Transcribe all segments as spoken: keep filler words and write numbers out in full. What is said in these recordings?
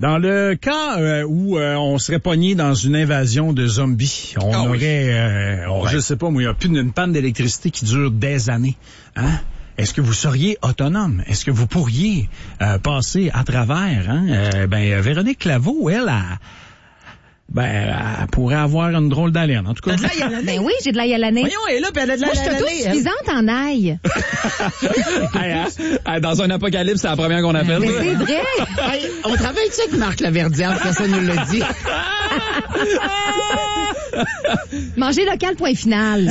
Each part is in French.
Dans le cas euh, où euh, on serait pogné dans une invasion de zombies, on Ah aurait, oui. euh, on, Ouais. je sais pas, moi, il y a plus d'une panne d'électricité qui dure des années. Hein? Est-ce que vous seriez autonome? Est-ce que vous pourriez euh, passer à travers? Hein? Euh, ben, Véronique Claveau, elle, a, ben, elle pourrait avoir une drôle d'haleine. En tout cas, Ben oui, j'ai de l'ail à l'année. Voyons, elle est là, puis elle a de la Moi, je suis l'année, elle. autosuffisante en ail. Hey, hein? Hey, dans un apocalypse, c'est la première qu'on appelle. Mais c'est vrai. Hey, on travaille-tu avec Marc Laverdière, personne ne nous l'a dit? Manger local, point final.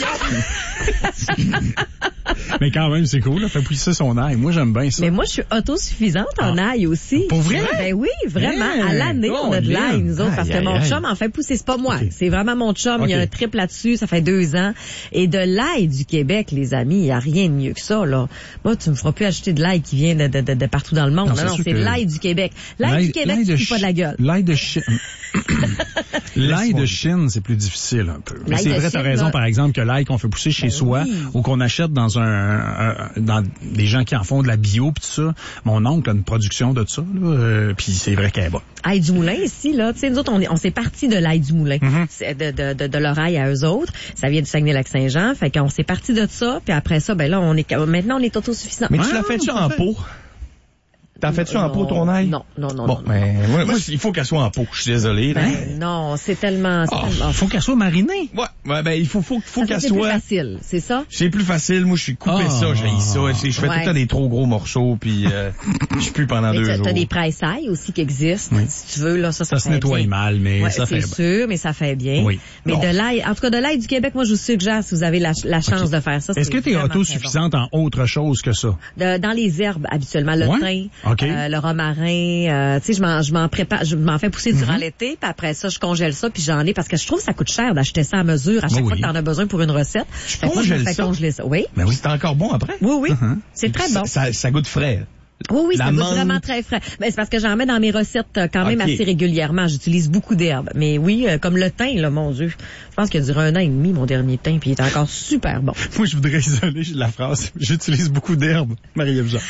mais quand même, c'est cool. Là, fait pousser son ail. Moi, j'aime bien ça. Mais moi, je suis autosuffisante en ail aussi. Pour vrai? Ben oui, vraiment. Hey, à l'année, on a de Colin. l'ail, nous autres, parce Aïe, que mon aïe, aïe. chum en fait pousser. C'est pas moi. Ok. C'est vraiment mon chum. Il y a Ok. un trip là-dessus. Ça fait deux ans. Et de l'ail du Québec, les amis, il y a rien de mieux que ça, là. Moi, tu me feras plus acheter de l'ail qui vient de, de, de, de partout dans le monde. Non, Non, c'est non, sûr c'est que- de l'ail du Québec. L'ail du Québec, tu de fous pas de la Chi- gueule. L'ail de Chine. L'ail de Chine, c'est plus difficile un peu. Mais L'ail c'est de vrai, t'as Chine, raison, là. par exemple, que l'ail qu'on fait pousser chez Ben soi oui. ou qu'on achète dans un, un- dans des gens qui en font de la bio pis tout ça. Mon oncle a une production de ça, là, euh, puis c'est vrai qu'elle est bonne. Ail du Moulin ici, là, tu sais, nous autres, on, est- on s'est parti de l'ail du Moulin, Mm-hmm. C'est de, de, de, de leur ail à eux autres. Ça vient du Saguenay-Lac-Saint-Jean, fait qu'on s'est parti de ça, puis après ça, ben là, on est maintenant on est autosuffisant. Mais tu Ah, l'as fait-tu en pot? T'as fait-tu en pot ton ail? Non, non, non, Bon, non. ben, moi, moi, il faut qu'elle soit en pot. Je suis désolé, là. Ben, non, c'est tellement, c'est Ah, tellement- Faut qu'elle soit marinée. Ouais, ouais, ben, il faut, faut, faut Ça, qu'elle c'est plus soit... facile, c'est ça? C'est plus facile. Moi, je suis coupé Ah. ça, j'ai ça. C'est- Je fais tout Ouais. le temps des trop gros morceaux, puis euh, je pue pendant Mais deux t'as, jours. t'as des presse-ail aussi qui existent, Oui. si tu veux, là, ça, ça, Ça se fait nettoie bien. mal, mais Ouais, ça fait c'est bien. sûr, mais ça fait bien. Oui. Mais Non. de l'ail, en tout cas, de l'ail du Québec, moi, je vous suggère, si vous avez la, la chance de faire ça. Est-ce c'est que tu es vraiment très autosuffisante en autre chose que ça? bon. De- dans les herbes, habituellement, le Ouais? thym, OK. euh, le romarin, euh, tu sais, je m'en, je m'en prépare, je m'en fais pousser Mm-hmm. durant l'été, puis après ça, je congèle ça, puis j'en ai, parce que je trouve que ça coûte cher d'acheter ça à mesure à chaque Oui. fois que t'en as besoin pour une recette. Fait que moi, je me congèles fais ça? congeler ça. Oui. Ben oui, c'est encore bon après. Oui, oui. Uh-huh. C'est très bon. Ça, ça, ça goûte frais. Oui, oui, La ça goûte menthe. vraiment très frais. Mais c'est parce que j'en mets dans mes recettes euh, quand même Ok. assez régulièrement. J'utilise beaucoup d'herbes. Mais oui, euh, comme le thym, là, mon Dieu. Je pense qu'il a duré un an et demi, mon dernier thym, puis il est encore super bon. Moi, je voudrais isoler la phrase. J'utilise beaucoup d'herbes. Marie-Ève Jean.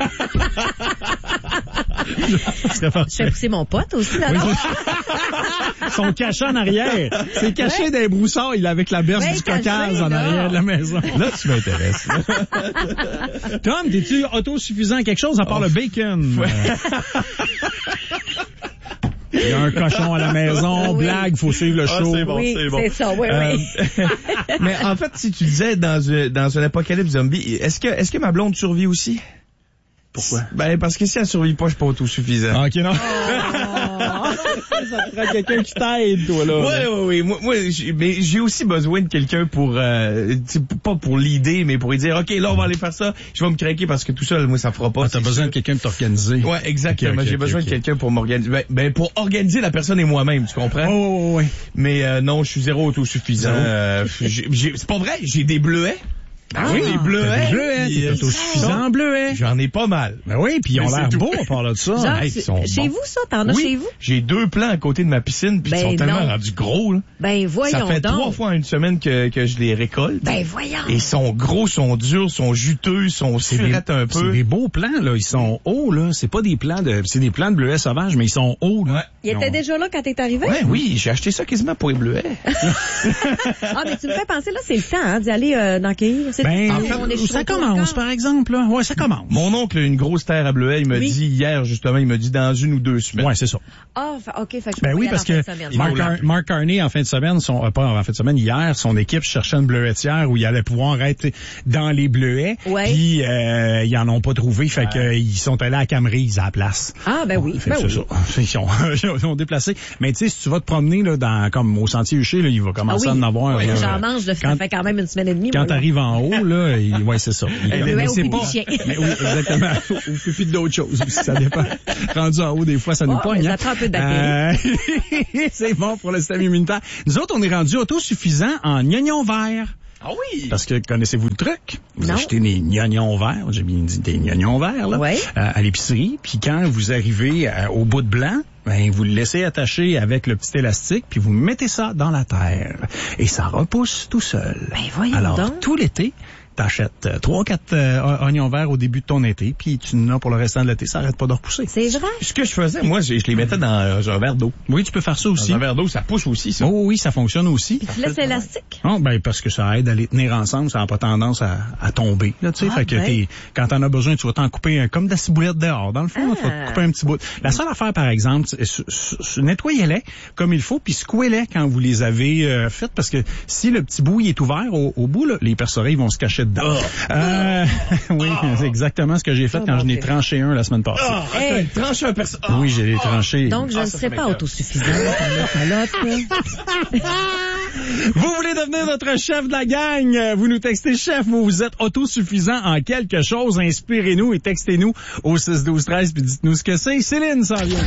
Ce serait Je parfait. fais pousser mon pote aussi, là, non? Ils sont cachés en arrière. C'est caché Ouais. dans les broussailles, là, avec la berce Ben, du caché, Caucase en là. arrière de la maison. Là, tu m'intéresses. Tom, t'es-tu autosuffisant à quelque chose à part Oh. le bacon? Euh, Il y a un cochon à la maison, Oui. blague, faut suivre le Ah, show. c'est bon. Oui, c'est bon. c'est ça, oui, Euh, oui. Mais en fait, si tu disais dans un, dans un apocalypse zombie, est-ce que, est-ce que ma blonde survit aussi? Pourquoi? Ben, parce que si elle survit pas, je suis pas autosuffisant. Ah, ok, non. Oh. Ça te prend quelqu'un qui t'aide, toi, là. Ouais, ouais, ouais. Moi, moi j'ai, mais j'ai aussi besoin de quelqu'un pour, euh, tu sais, pas pour l'idée, mais pour lui dire, OK, là, on va aller faire ça. Je vais me craquer parce que tout seul, moi, ça fera pas. Ah, t'as c'est besoin sûr. de quelqu'un de t'organiser. Ouais, exactement. Ok, ok, j'ai ok, besoin ok. de quelqu'un pour m'organiser. Ben, ben, pour organiser la personne et moi-même, tu comprends? Oh, ouais, ouais. Mais euh, non, je suis zéro autosuffisant. Zéro. Euh, j'ai- j'ai- c'est pas vrai, j'ai des bleuets. Ah oui, des bleuets. Des bleuets, Puis, t'es euh, autosuffisant en bleuets. J'en ai pas mal. Ben oui, puis ils ont Mais c'est l'air tout. beaux à part de ça. Genre, hey, tu- ils sont chez bons. vous, ça? T'en as Oui, chez vous? j'ai deux plants à côté de ma piscine, puis ils Ben sont tellement non. rendus gros. Là. Ben, Ça voyons fait donc. trois fois en une semaine que, que je les récolte. Ben, voyons. Et ils sont gros, sont durs, sont juteux, sont C'est des, surettes un c'est peu. des beaux plants, là. Ils sont hauts, là. C'est pas des plants de, c'est des plants de bleuets sauvages, mais ils sont hauts, là. Ouais. Il était Non. déjà là quand t'es arrivé? Ouais, oui, j'ai acheté ça quasiment pour les bleuets. Ah, mais tu me fais penser, là, c'est le temps, hein, d'y aller euh, dans cueillir. C'est Ben, tout, en fait, on est ça chaud commence, encore. par exemple, là. Ouais, ça commence. Mon oncle a une grosse terre à bleuets. Il me Oui. dit hier, justement, il me dit dans une ou deux semaines. Ouais, c'est ça. Ah, fa- OK, fait que je Ben peux oui, y aller parce en fin que de semaine. Mark, faut Car- l'appeler. Mark Carney, en fin de semaine, son, euh, pas en fin de semaine, hier, son équipe cherchait une bleuetière où il allait pouvoir être dans les bleuets. Ouais. Puis, euh, ils en ont pas trouvé, fait que euh, ils sont allés à Camerise à la place. Ah, ben oui, Fait ben que oui. c'est ça. Ils ont, ils ont déplacé. Mais tu sais, si tu vas te promener là, dans, comme au Sentier Huché, là, il va Ah commencer oui. à en avoir. Ouais, là. J'en mange, là, ça Quand- fait quand même une semaine et demie. Quand moi, là. t'arrives en haut, là, il, ouais, c'est ça. Il- bleuet mais au c'est pipi pas. de chien. Mais oui, exactement. Ou pipi d'autres choses. Ça dépend. Rendu en haut, des fois, ça nous Oh, pogne. mais ça hein. prend un peu de bactéries. Euh, c'est bon pour le système immunitaire. Nous autres, on est rendu autosuffisant en oignons verts. Ah oui! Parce que connaissez-vous le truc? Vous Non. achetez des oignons verts, j'ai bien dit des oignons verts, là, Ouais. euh, à l'épicerie, puis quand vous arrivez euh, au bout de blanc, ben, vous le laissez attacher avec le petit élastique, puis vous mettez ça dans la terre. Et ça repousse tout seul. Ben, voyons Alors, donc. tout l'été, T'achètes euh, trois, quatre euh, oignons verts au début de ton été, puis tu en as pour le restant de l'été. Ça arrête pas de repousser. C'est vrai? Ce que je faisais, moi, je, je les mettais dans euh, un verre d'eau. Oui, tu peux faire ça aussi. Dans un verre d'eau, ça pousse aussi, ça. Oh oui, ça fonctionne aussi. Puis tu laisses élastique? Oh, ben, parce que ça aide à les tenir ensemble, ça n'a pas tendance à, à tomber, là, tu sais. Ah, fait que ben. t'es, quand t'en as besoin, tu vas t'en couper un, comme de la ciboulette dehors. Dans le fond, Ah. tu vas te couper un petit bout. La seule affaire, par exemple, c'est s- s- s- nettoyez-les comme il faut, puis secouez-les quand vous les avez euh, faites, parce que si le petit bout il est ouvert au, au bout, là, les perce-oreilles vont se cacher dedans. Euh, oui, c'est exactement ce que j'ai fait quand je n'ai tranché un la semaine passée. Ah, Hey. attends, tranche un perso. Oui, j'ai les tranché. Donc, je Ah, ne ça, serais ça pas m'écoeure. autosuffisante dans la calotte, là. Vous voulez devenir notre chef de la gang? Euh, Vous nous textez chef, vous, vous êtes autosuffisant en quelque chose. Inspirez-nous et textez-nous au six douze treize puis dites-nous ce que c'est. Céline s'en vient.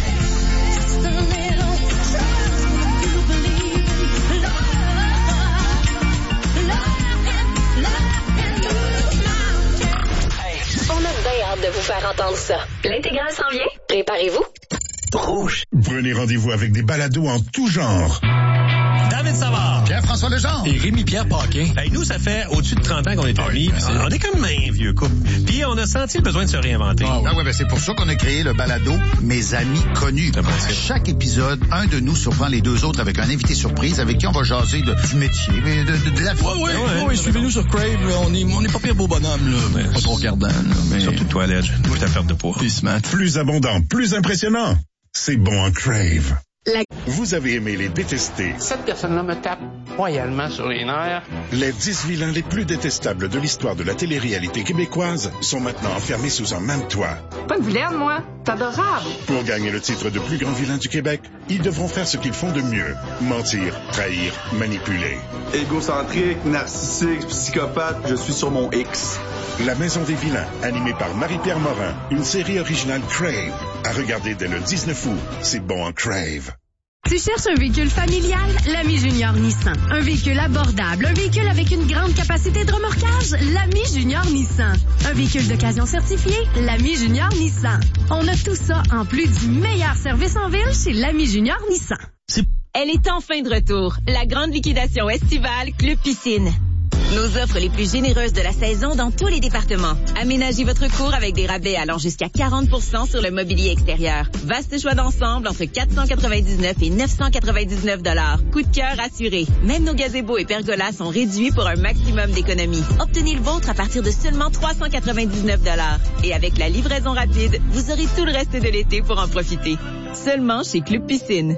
On a bien hâte de vous faire entendre ça. L'intégrale s'en vient? Préparez-vous. Rouge. Prenez rendez-vous avec des balados en tout genre. David Savard. Pierre-François Legendre. Et Rémi-Pierre Paquin. Hey, nous, ça fait au-dessus de trente ans qu'on est amis. Puis c'est- on est comme un vieux couple. Puis on a senti le besoin de se réinventer. Ah ouais, ben c'est pour ça qu'on a créé le balado Mes amis connus. C'est bon, À c'est- chaque épisode, un de nous surprend les deux autres avec un invité surprise avec qui on va jaser de, du métier, mais de, de, de la vie. Ouais, ouais, ouais, ouais, suivez-nous sur Crave, là. On est, on est pas pire beau bonhomme, là. Mais pas trop regardant, là. Mais... Surtout toi, Ledge. Moi, ta perte de poids. Puis Smart. Plus abondant, plus impressionnant. C'est bon en Crave. Vous avez aimé les détestés, Cette personne-là me tape royalement sur les nerfs. les dix vilains les plus détestables de l'histoire de la télé-réalité québécoise sont maintenant enfermés sous un même toit. Pas une vilaine, moi. C'est adorable. Pour gagner le titre de plus grand vilain du Québec, ils devront faire ce qu'ils font de mieux. Mentir, trahir, manipuler. Égocentrique, narcissique, psychopathe, je suis sur mon X. La Maison des vilains, animée par Marie-Pierre Morin, une série originale Crave. À regarder dès le dix-neuf août. C'est bon en Crave. Tu cherches un véhicule familial? L'Ami Junior Nissan. Un véhicule abordable, un véhicule avec une grande capacité de remorquage? L'Ami Junior Nissan. Un véhicule d'occasion certifié? L'Ami Junior Nissan. On a tout ça en plus du meilleur service en ville chez l'Ami Junior Nissan. Elle est enfin de retour. La grande liquidation estivale Club Piscine. Nos offres les plus généreuses de la saison dans tous les départements. Aménagez votre cour avec des rabais allant jusqu'à quarante pour cent sur le mobilier extérieur. Vaste choix d'ensemble entre quatre cent quatre-vingt-dix-neuf et neuf cent quatre-vingt-dix-neuf dollars. Coup de cœur assuré. Même nos gazebos et pergolas sont réduits pour un maximum d'économie. Obtenez le vôtre à partir de seulement trois cent quatre-vingt-dix-neuf dollars. Et avec la livraison rapide, vous aurez tout le reste de l'été pour en profiter. Seulement chez Club Piscine.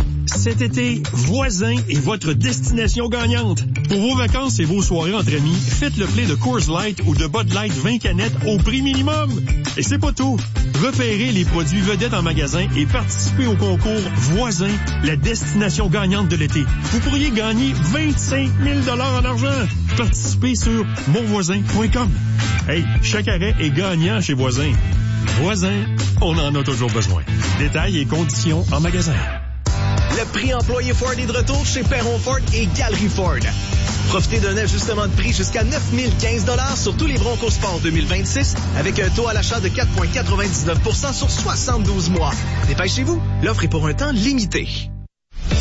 Cet été, Voisin est votre destination gagnante. Pour vos vacances et vos soirées entre amis, faites le plein de Coors Light ou de Bud Light vingt canettes au prix minimum. Et c'est pas tout. Repérez les produits vedettes en magasin et participez au concours Voisin, la destination gagnante de l'été. Vous pourriez gagner vingt-cinq mille dollars en argent. Participez sur mon voisin point com. Hey, chaque arrêt est gagnant chez Voisin. Voisin, on en a toujours besoin. Détails et conditions en magasin. Le prix employé Ford est de retour chez Perron Ford et Galerie Ford. Profitez d'un ajustement de prix jusqu'à neuf mille quinze dollars sur tous les Bronco Sport deux mille vingt-six avec un taux à l'achat de quatre virgule quatre-vingt-dix-neuf pour cent sur soixante-douze mois. Dépêchez-vous, l'offre est pour un temps limité.